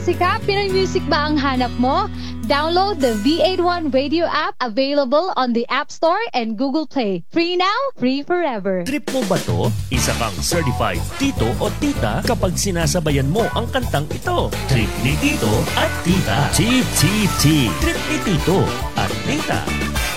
Klasika, Pinoy music ba ang hanap mo? Download the V81 Radio app, available on the App Store and Google Play. Free now, free forever. Trip mo ba to? Isa kang certified tito o tita kapag sinasabayan mo ang kantang ito. Trip ni Tito at Tita. Trip ni Tito at Tita.